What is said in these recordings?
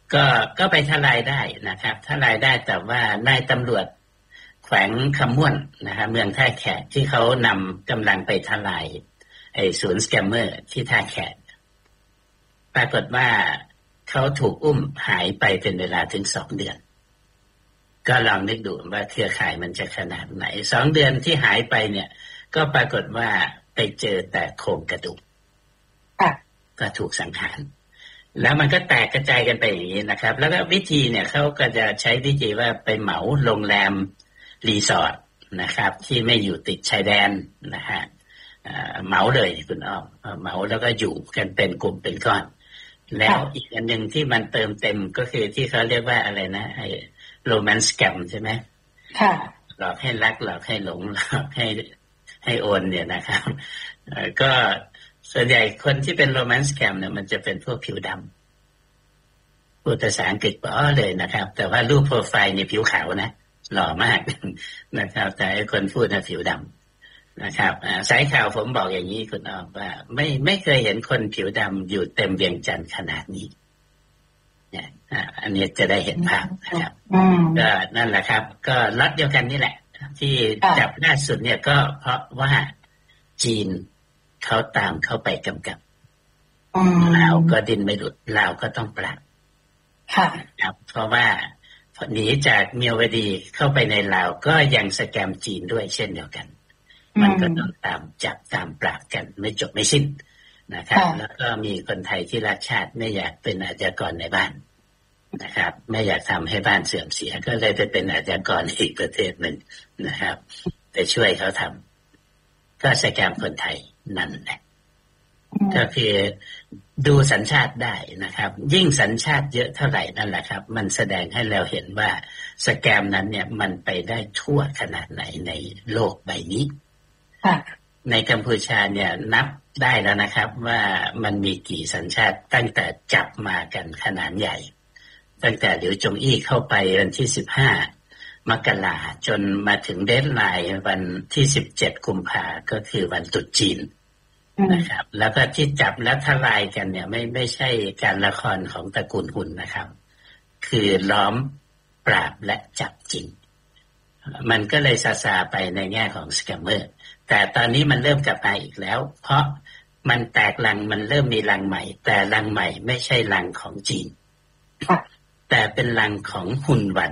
ก็ก็ไปทลายได้นะครับทลายได้แต่ว่านายตำรวจแขวงคำม่วนนะครับเมืองท่าแขกที่เขานำกำลังไปทลายไอ้ศูนย์สแกมเมอร์ที่ท่าแขกปรากฏว่าเขาถูกอุ้มหายไปเป็นเวลาถึง2 เดือนก็ลองนึกดูว่าเครือข่ายมันจะขนาดไหน2 เดือนที่หายไปเนี่ยก็ปรากฏว่าไปเจอแต่โครงกระดูกก็ถูกสังหารแล้วมันก็แตกกระจายกันไปอย่างนี้นะครับแล้วก็วิธีเนี่ยเขาก็จะใช้วิธีว่าไปเหมาโรงแรมรีสอร์ทนะครับที่ไม่อยู่ติดชายแดนนะฮะเหมาเลยคุณอ้อมเหมาแล้วก็อยู่กันเป็นกลุ่มเป็นก้อนแล้วอีกอันหนึ่งที่มันเติมเต็มก็คือที่เขาเรียกว่าอะไรนะไอ้โรแมนต์สแกมใช่ไหมค่ะหลอกให้รักหลอกให้หลงหลอกให้โอนเนี่ยนะครับก็ส่วนใหญ่คนที่เป็นโรแมนต์สแกมเนี่ยมันจะเป็นพวกผิวดำพูดภาษาอังกฤษป๋อเลยนะครับแต่ว่ารูปโปรไฟล์เนี่ยผิวขาวนะหล่อมากนะครับแต่คนพูดนะผิวดำนะครับสายข่าวผมบอกอย่างนี้คุณอ้อมว่าไม่เคยเห็นคนผิวดำอยู่เต็มเวียงจันทร์ขนาดนี้เนี่ยอันนี้จะได้เห็นภาพนะครับก็นั่นแหละครับก็ล็อตเดียวกันนี่แหละที่จับล่าสุดเนี่ยก็เพราะว่าจีนเขาตามเข้าไปกำกับลาวก็ดิ้นไม่หลุดลาวก็ต้องปราบครับเพราะว่าหนีจากเมียวดีเข้าไปในลาวก็ยังสแกมจีนด้วยเช่นเดียวกันมันก็ต้องตามจับตามปราบกันไม่จบไม่สิ้นนะครับแล้วก็มีคนไทยที่รักชาติไม่อยากเป็นอาชญากรในบ้านนะครับไม่อยากทำให้บ้านเสื่อมเสียก็เลยไปเป็นอาชญากรอีกประเทศหนึ่งนะครับไปช่วยเขาทำก็สแกมคนไทยนั่นแหละก็คือดูสัญชาติได้นะครับยิ่งสัญชาติเยอะเท่าไหร่นั่นแหละครับมันแสดงให้เราเห็นว่าสแกมนั้นเนี่ยมันไปได้ทั่วขนาดไหนในโลกใบนี้ในกัมพูชาเนี่ยนับได้แล้วนะครับว่ามันมีกี่สัญชาติตั้งแต่จับมากันขนาดใหญ่ตั้งแต่หลิวจงอี้เข้าไปวันที่15 มกราจนมาถึงเดดไลน์วันที่17 กุมภาก็คือวันตรุษจีนนะครับแล้วก็ที่จับและทลายกันเนี่ยไม่ใช่การละครของตระกูลหุ่นนะครับคือล้อมปราบและจับจริงมันก็เลยซาไปในแง่ของสแกมเมอร์แต่ตอนนี้มันเริ่มกลับมาอีกแล้วเพราะมันแตกรังมันเริ่มมีรังใหม่แต่รังใหม่ไม่ใช่รังของจีนแต่เป็นรังของฮุนวัน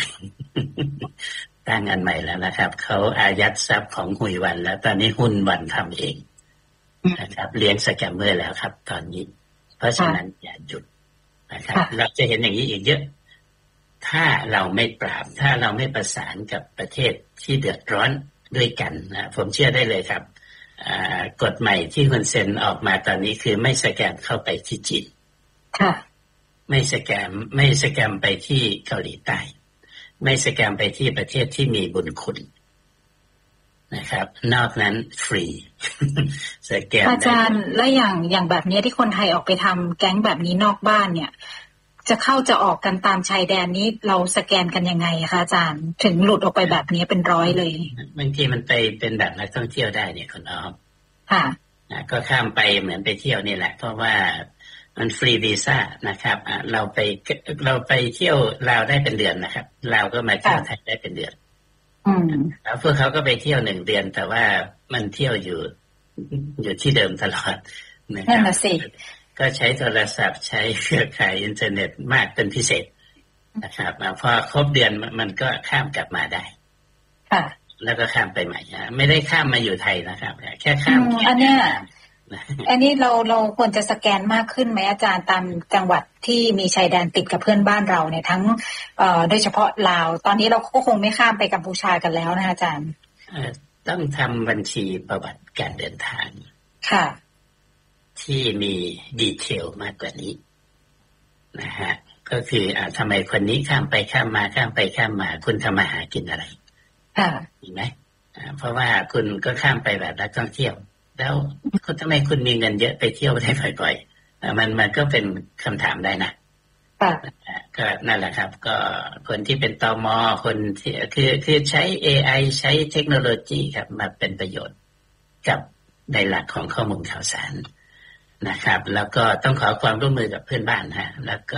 ตั้งอันใหม่แล้วนะครับเขาอายัดทรัพย์ของฮุยวันแล้วตอนนี้ฮุนวันทำเองนะครับเลี้ยงสแกมเมอร์แล้วครับตอนนี้เพราะฉะนั้นอย่าหยุดนะครับเราจะเห็นอย่างนี้อีกเยอะถ้าเราไม่ปราบถ้าเราไม่ประสานกับประเทศที่เดือดร้อนด้วยกันนะผมเชื่อได้เลยครับกฎใหม่ที่คุณเซ็นออกมาตอนนี้คือไม่สแกมเข้าไปที่จีนไม่สแกมไปที่เกาหลีใต้ไม่สแกมไปที่ประเทศที่มีบุญคุณนะครับนอกนั้นฟรีสแกมอาจารย์แล้วอย่างแบบนี้ที่คนไทยออกไปทำแก๊งแบบนี้นอกบ้านเนี่ยจะเข้าจะออกกันตามชายแดนนี้เราสแกนกันยังไงคะอาจารย์ถึงหลุดออกไปแบบนี้เป็นร้อยเลยบางทีมันไปเป็นแบบนักท่องเที่ยวได้เนี่ยคุณอ้อมค่ะก็ข้ามไปเหมือนไปเที่ยวนี่แหละเพราะว่ามันฟรีวีซ่านะครับเราไปเที่ยวลาวได้เป็นเดือนนะครับลาวก็มาเที่ยวไทยได้เป็นเดือนแล้วพวกเขาก็ไปเที่ยว1 เดือนแต่ว่ามันเที่ยวอยู่ที่เดิมตลอดนะครับก็ใช้โทรศัพท์ใช้เครือข่ายอินเทอร์เน็ตมากเป็นพิเศษนะครับพอครบเดือนมันก็ข้ามกลับมาได้ค่ะแล้วก็ข้ามไปใหม่ไม่ได้ข้ามมาอยู่ไทยนะครับแค่ข้ามอันนี้เราควรจะสแกนมากขึ้นไหมอาจารย์ตามจังหวัดที่มีชายแดนติดกับเพื่อนบ้านเราเนี่ยทั้งโดยเฉพาะลาวตอนนี้เราก็คงไม่ข้ามไปกัมพูชากันแล้วนะอาจารย์ต้องทำบัญชีประวัติการเดินทางค่ะที่มีดีเทลมากกว่านี้นะฮะก็คือทำไมคนนี้ข้ามไปข้ามมาข้ามไปข้ามมาคุณทำมาหากินอะไรเห็นไหมเพราะว่าคุณก็ข้ามไปแบบนักท่องเที่ยวแล้วคุณทำไมคุณมีเงินเยอะไปเที่ยวได้บ่อยๆมันก็เป็นคำถามได้นะก็นั่นแหละครับก็คนที่เป็นตม.คนที่คือใช้ AI ใช้เทคโนโลยีครับมาเป็นประโยชน์กับในหลักของข้อมูลข่าวสารนะครับแล้วก็ต้องขอความร่วมมือกับเพื่อนบ้านฮะแล้วก็